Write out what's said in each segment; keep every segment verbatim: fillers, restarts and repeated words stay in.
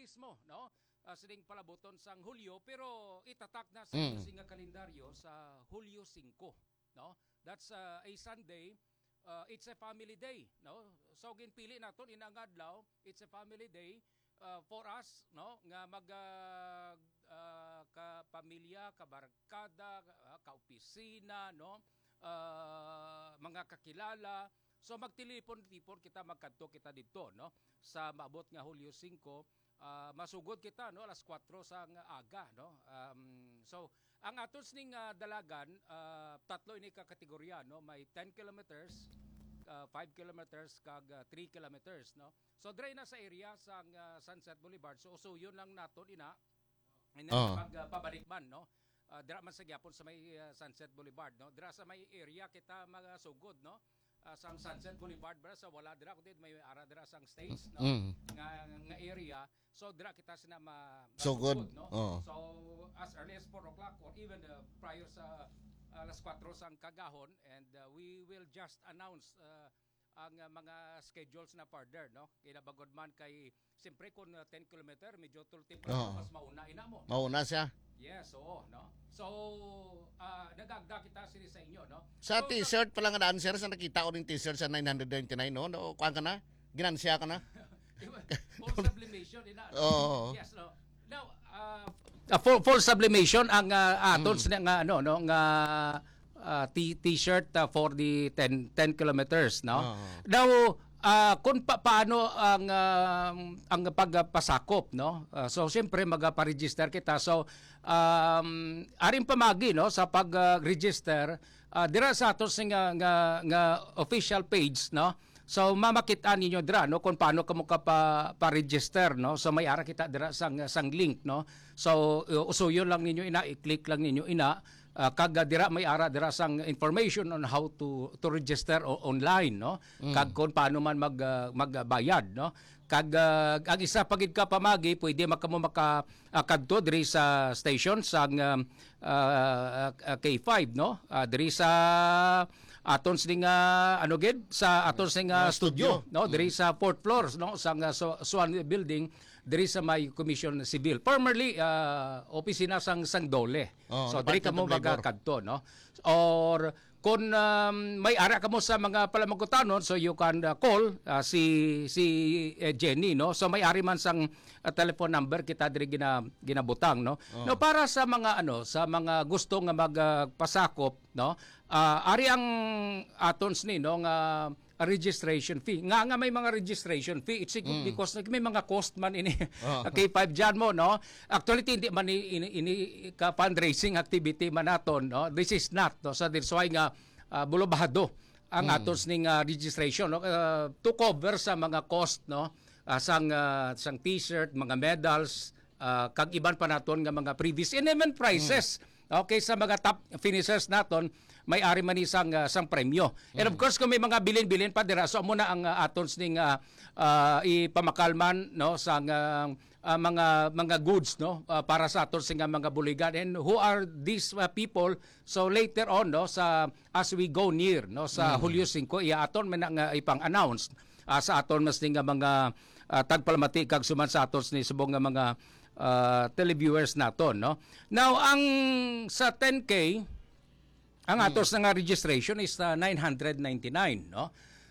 mismo, no? Uh, sining palaboton sang Hulyo, pero itatak na sa Mm. mm. kalendaryo sa Hulyo five, no? That's uh, a Sunday. Uh, it's a family day, no? So ginpili naton inang adlaw, it's a family day uh, for us, no? Nga mag uh, uh, ka pamilya, kabarkada, uh, kaopisina, no? Uh, mga kakilala. So magtilipon-tipon kita magkadto kita dito, no? Sa maabot nga Hulyo five, uh, masugod kita, no, alas kwatro sa aga, no. Um, so ang atos ning uh, dalagan, uh, tatlo ini ka kategorya, no, may ten kilometers, uh, five kilometers kag uh, three kilometers, no. So dry na sa area sang uh, Sunset Boulevard. So so yun lang naton ina ina Oh. pag uh, pabalik man, no. Uh, dira man sa gyapon sa may uh, Sunset Boulevard, no. Dira sa may area kita magasugod, no. Uh, sang Sunset Boulevard bra sa wala dira kundi may ara dira sang stage, no, Mm. nga nga area. So dira kita sina ma Sugod, no. oh. So as early as four o'clock or even uh, prior sa uh, alas kwatro sang kagahon, and uh, we will just announce uh, ang uh, mga schedules na further, no. Kinabagod man kay siyempre kung uh, ten kilometer medyo tultim pa Oh. mas mauna ina mo. Mauna siya. Yes, oo, no. So, uh, nagagda kita sini sa inyo, no. Sa So, t-shirt pala nga daan, sir, sa nakita ko ng t-shirt sa nine ninety-nine, no? No, kuhaan ka na? Ginansya ka na? full sublimation ina. No? Oo. Yes, no. Now, uh, uh, full, full sublimation ang uh, atons Mm. nga ano no nga uh, t- t-shirt uh, for the ten kilometers, no. Oo. Now, uh, kung pa- paano ang uh, ang pagpasakop, no. Uh, so siyempre magpa-register kita. So um aring pamagi, no, sa pag-register uh, dira sa atos nga nga, nga official page, no. So mamakitaan ninyo dira, no, kung paano kamo ka pa, pa-register, no. So may ara kita dira sang sang link, no. So uh, usuyon lang ninyo ina, i-click lang ninyo ina. Uh, kag dira may ara dira sang information on how to to register o, online, no. Kag kung paano man mag uh, magbayad, no. Kag uh, ang isa pagid ka pamagi pwede makamo maka uh, kadto diri sa station sang um, uh, uh, K five, no. Uh, diri sa aton sing uh, ano gid sa aton sing uh, Uh, studio. studio, no, diri sa fourth floor, no, sang uh, Swan building diri sa may Commission Civil. Formerly uh, opisina sang sang Dole. Oh, So diri Department kamo of Labor. magakadto, no. Or kung um, may ara kamo sa mga palamagkutanon, so you can uh, call uh, si si uh, Jenny, no. So may ari man sang uh, telephone number kita diri gina ginabutang, no. Oh. No, para sa mga ano, sa mga gusto nga magpasakop, no. Uh, ari ang atons ni, no, nga a registration fee. Nga nga may mga registration fee. It's mm. because may mga cost man ini Oh. K five dyan mo, no. Actually hindi man ini, ini ka fundraising activity man naton, no. This is not, no. So that's why nga uh, bulobahado ang Mm. atons ning uh, registration, no, uh, to cover sa mga cost, no, uh, sang uh, sang t-shirt, mga medals, uh, kag iban pa naton nga mga previous and even prices. Okay, sa mga top finishers naton, may ari man isang uh, sang premyo. And of course kung may mga bilin-bilin pa dira, so muna ang uh, atons ning uh, uh, ipamakalman, no, sang uh, uh, mga mga goods, no, uh, para sa atons sing uh, mga buligan. And who are these uh, people? So later on, no, sa as we go near, no, sa Hulyo five, iya aton man nga ipang-announce uh, sa aton mas ning uh, mga uh, tagpalamati kag suman sa atons ni subong nga mga uh, televiewers naton, no. Now ang sa ten K ang atos nga registration is uh, nine ninety-nine, no.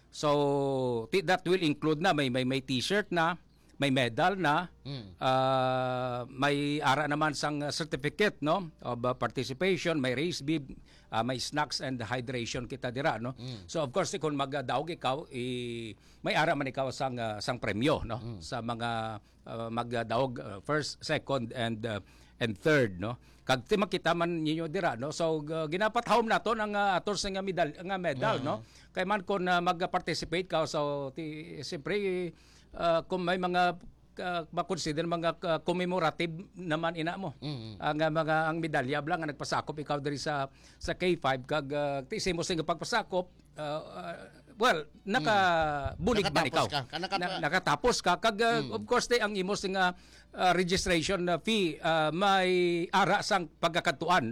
So t- that will include na may may, may t-shirt na, may medal na, Mm. uh, may ara naman sang certificate, no, of uh, participation, may race bib, uh, may snacks and hydration kita dira, no. Mm. So of course kung magdaog ikaw, i may ara man ikaw sang uh, sang premyo, no, Mm. sa mga uh, magdaog uh, first, second and uh, and third, no. Kag ti makita man ninyo dira, no. So uh, ginapathawom naton ang uh, atos nga medal nga medal, Uh-huh. no. Kay man kun uh, mag-participate ka, so ti siyempre uh, kung may mga uh, ma-consider mga uh, commemorative naman ina mo. Mm. Ang uh, mga ang medalya blang nga nagpasakop ikaw diri sa sa K five kag uh, ti simo sing pagpasakop, uh, uh, well naka bulig man Nakatapos ikaw. ka. Ka- naka- Na- nakatapos ka kag uh, of course ti ang imo sing uh, uh, registration uh, fee uh, may ara sang pagkakatuan, no.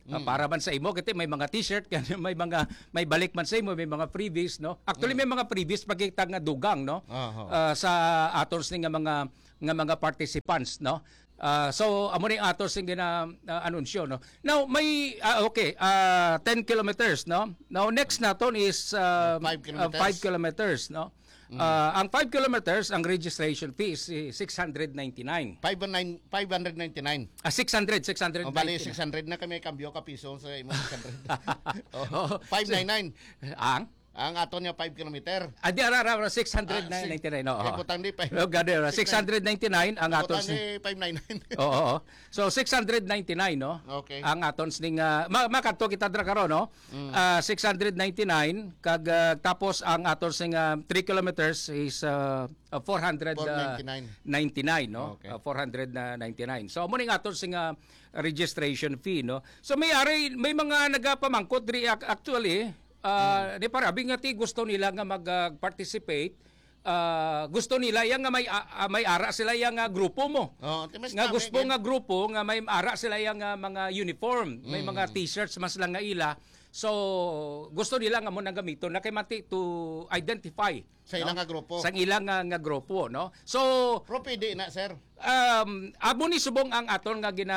Uh, para man sa imo kiti may mga t-shirt kan may mga may balik man sa imo, may mga freebies, no. Actually may mga freebies pagkita nga dugang, no. Aha. Uh, sa ators ni nga mga nga mga participants, no. Uh, so amo ni ators nga na uh, anunsyo, no. Now may uh, okay, uh, ten kilometers, no. Now next naton is uh, Five uh, kilometers. five kilometers, no. Uh, ang five kilometers, ang registration fee is eh, six hundred ninety-nine. five ninety-nine. Ah, six hundred, six hundred O bali six hundred na kami kambyo ka piso sa imo six hundred. Oh, five ninety-nine. Ang? Ang ato niya five kilometer. Adi ara ara six hundred ninety-nine. Oo. Kaya butang di five. Oh, gade, six hundred ninety-nine ang Butang atons. di five ninety-nine. Oo, oo. So six hundred ninety-nine, no. Okay. Ang atons ning uh, ma makadto kita dra karon, no. Ah, six hundred ninety-nine kag uh, tapos ang atons ning uh, three kilometers is uh, uh, four hundred ninety-nine, no. Okay. Uh, four hundred ninety-nine. So mo ning atons ning uh, registration fee, no. So may ari may mga nagapamangkot diri ac- actually. Uh, di para abi nga ti gusto nila nga mag-participate, uh, gusto nila yang nga may uh, may ara sila yang nga grupo mo. Oh, timas Nga kami, gusto gan- nga grupo nga may ara sila yang nga mga uniform, may Mm. mga t-shirts mas lang nga ila. So gusto nila nga mo nang gamiton na kay mati to identify sa ilang nga grupo. sa ilang nga, nga grupo, no. So Pero pwede na, sir. um amo ni subong ang aton nga gina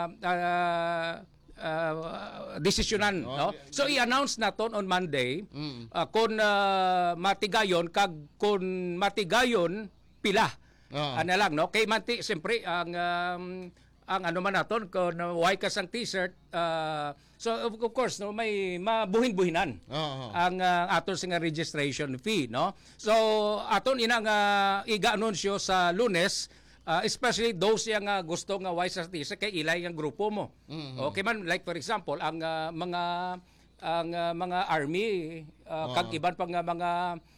uh, uh, desisyonan, Oh, no. So i-announce naton on Monday Mm. uh, kung uh, matigayon kag kung matigayon pila. Oo. Ano lang, no. Kay manti siyempre ang um, ang ano man naton kung uh, why ka sang t-shirt, uh, so of, of course no may mabuhin-buhinan Oo. ang uh, aton nga registration fee, no. So aton ina nga iga-anunsyo sa Lunes, uh, especially those yang uh, gusto nga wise sa t-shirt kay ilay ang grupo mo. Mhm. Okay man, like for example ang uh, mga ang uh, mga army uh, kag Oo. iban pang uh, mga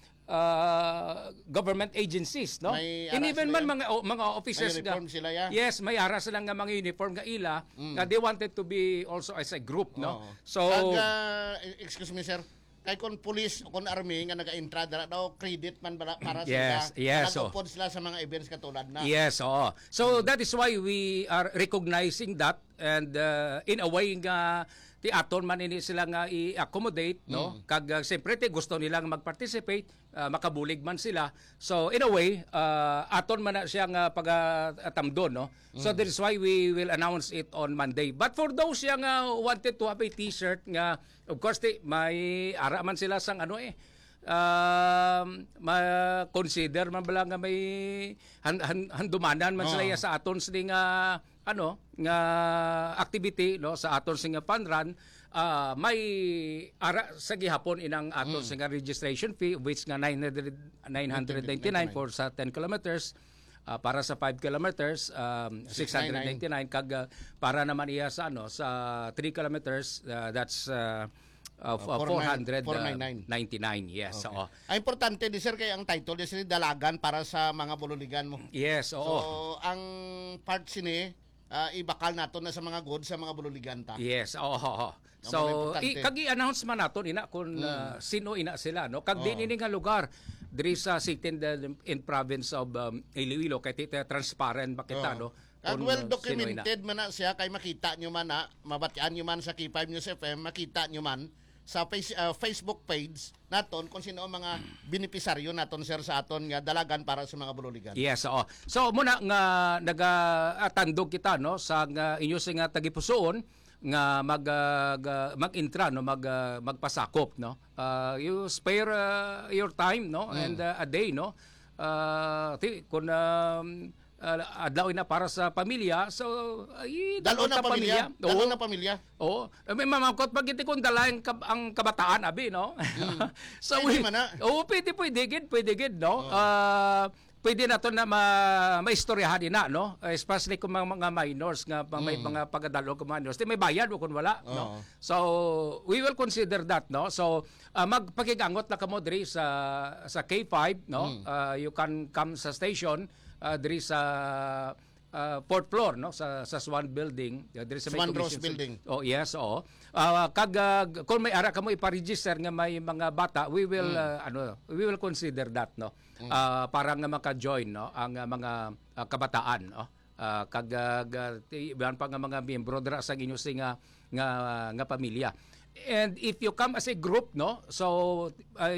uh, government agencies, no. May And ara even sila man yan? mga o- mga officers May uniform sila ya? yes, may ara sila nga mga uniform nga ila nga they wanted to be also as a group, no. Oo. So Kag, ah, excuse me, sir. Kay kon police o kon army nga naga-intra dara daw credit man bala- para Yes, sila. yes, oh. Nagupod sila sa mga events katulad na. yes, oo. So that is why we are recognizing that, and uh, in a way nga ti aton man ini sila nga i-accommodate, no. Kag uh, siyempre ti gusto nilang mag-participate, uh, makabulig man sila. So in a way, uh, aton man na siya nga pagatamdon, no. So that is why we will announce it on Monday. But for those yang uh, wanted to have a t-shirt nga, of course ti may ara man sila sang ano eh um ma-consider man bala nga may han, han, handumanan man sila Oo. sa aton sing nga ano nga activity, no, sa aton sing nga fun run. Ah, may ara sa gihapon inang aton sing nga registration fee which nga nine hundred nine hundred ninety-nine for sa ten kilometers. Ah, para sa five kilometers um, six hundred ninety-nine kag uh, para naman iya sa ano sa three kilometers, uh, that's uh, uh, four hundred ninety-nine. Yes, oo. Ang importante di sir kay ang title di sir dalagan para sa mga bululigan mo. Yes, oo. So ang part sini ah, ibakal nato na sa mga goods sa mga bululigan ta. Yes, oo. oo. Ang So, mga importante. i, kag i-announce man naton ina kung uh, sino ina sila, no. Kag din Oo. ini nga lugar diri sa city in, the, in province of um, Iloilo kay tita transparent ba kita, no. Kag kung, well uh, documented man na siya kay makita nyo man na mabatian nyo man sa K five News F M, makita nyo man sa face, ah, Facebook page naton kung sino ang mga benepisaryo naton sir sa aton nga dalagan para sa mga bululigan. Yes, oo. So muna nga nagatandog kita, no, sa nga inyo sing nga tagipusoon nga mag uh, ga- mag-intra, no, mag uh, magpasakop, no. Uh, you spare uh, your time, no, and uh, a day, no. Uh, ti, kung um, uh, adlaw na para sa pamilya, so uh, Dalo na pamilya, dalo Oo. na pamilya. Oo. May mamangkot pag iti kung dala ang, kab- ang kabataan, abi, no? so, Pwede we, man na. Oo, pwede, pwede, gid, pwede, gid, no? Ah, pwede na to na ma maistoryahan ina, no? Especially kung mga, mga minors nga pang may mga pagadalo kung minors, di may bayad o kung wala, Oo. no? So we will consider that, no? So uh, magpakigangot na kamo diri sa sa K five, no? Uh, you can come sa station uh, diri sa uh, fourth floor, no, sa sa Swan building, uh, diri sa may Swan Rose commission- building. Oh, yes, oo. Ah, kag uh, kung may ara kamo ipa-register nga may mga bata, we will uh, ano, we will consider that, no. Ah, para nga maka-join, no, ang uh, mga uh, kabataan, no. uh, kag uh, ga- ti- iban pa nga mga miyembro dira sa inyo sing nga nga nga pamilya. And if you come as a group, no, so ay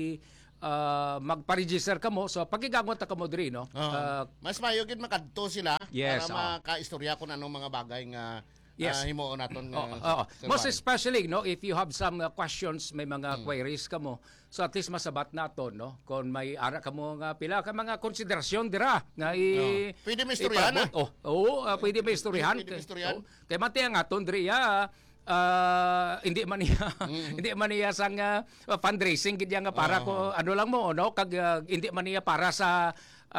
uh, magpa-register ka mo, so pagigangon ta ka mo diri, no. Oo. Uh, Mas mayo gid makadto sila Yes, para oo. makaistorya kung anong mga bagay nga Yes. ah, himuon naton Oo, nga oo. Sir Most Warren. especially, no, if you have some uh, questions, may mga queries ka mo, so at least masabat naton, no, kung may ara ka mo nga pila ka mga konsiderasyon dira nga i Oo. Pwede may istoryahan, ipabot. Oh, oo, uh, pwede may istoryahan. Pwede may istoryahan. Oh, kay mati ang aton diri ya ah, hindi man niya hindi man niya sang uh, fundraising gid nga para ko ano lang mo no kag uh, hindi man niya para sa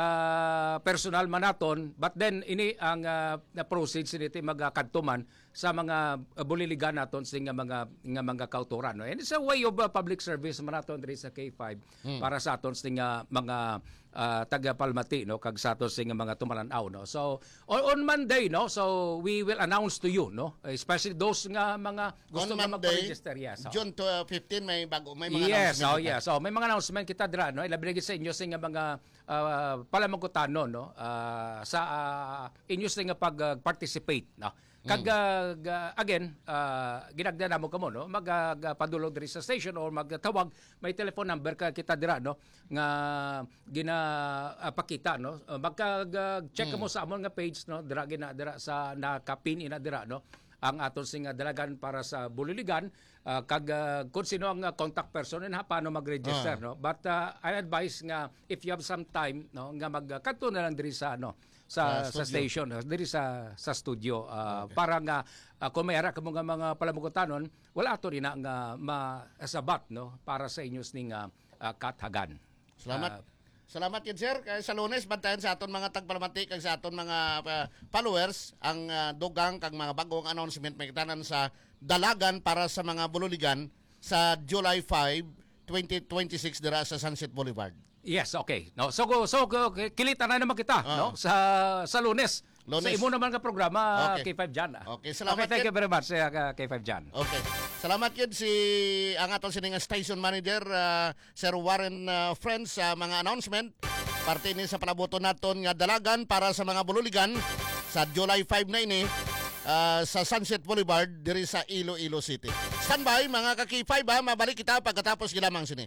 ah, personal manaton, but then ini ang uh, na proceeds nito magakadtuman sa mga uh, buliligan naton sa nga mga nga mga kauturan, no. And it's a way of uh, public service manaton diri sa K five para sa aton sa nga mga uh, taga Palmati, no, kag sa aton sa nga mga tumalanaw, no. So on, on Monday, no, so we will announce to you, no, especially those nga mga gusto On nga Monday, magpa-register, yes. So. June to fifteen may bago may mga Yes, announcement oh kita. yes. So may mga announcement kita dira, no. Ilabi sa inyo sa nga mga uh, palamagutano, no, uh, sa uh, inyo sa nga pag-participate, no. Kag uh, ga- again, uh, ginagda namo kamo, no, magpadulog diri sa station or magtawag, may telephone number ka kita dira, no, nga gina uh, pakita, no. Uh, magka-check mo sa amon nga page, no, dira gina dira sa nakapin ina dira, no, ang aton sing nga dalagan para sa buliligan, uh, kag uh, kung sino ang uh, contact person and ha paano mag-register, no. But uh, I advise nga if you have some time, no, nga magkanto na lang diri sa ano sa Sa sa studio. station, no, diri sa sa studio, uh, para nga uh, kung may ara ka mga mga palamugutanon, wala ato rin na nga masabat, no, para sa inyos ning uh, uh, kathagan. Salamat. Uh, Salamat yun, sir. Kaya sa Lunes, bantayan sa aton mga tagpalamati kag sa aton mga uh, followers ang uh, dugang kag mga bagong announcement may kitanan sa dalagan para sa mga bululigan sa July fifth, twenty twenty-six dira sa Sunset Boulevard. Yes, okay. No, so go so go, kilita na naman kita, Ah. no, sa sa Lunes. Lunes. Sa imo naman ka programa, Okay. K five Jan. ah. Okay, salamat, Okay, thank Ken. you very much, uh, K five Jan. Okay. Salamat yun si ang aton sining station manager uh, Sir Warren uh, Friends sa mga announcement. Parte ni sa panabuto naton nga dalagan para sa mga bululigan sa July fifth na ini uh, sa Sunset Boulevard diri sa Iloilo City. Standby mga ka-K five ha, mabalik kita pagkatapos gilamang sini.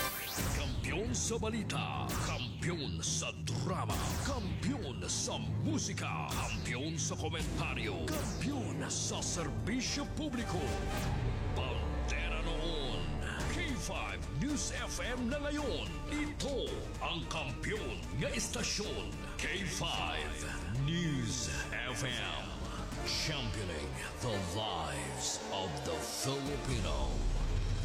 Kampiyon sa balita, kampiyon sa drama, kampiyon sa musika, kampiyon sa komentaryo, kampiyon sa serbisyo publiko. Bandera noon, K five News F M na ngayon. Ito ang kampiyon nga istasyon, K five News F M. Championing the lives of the Filipino.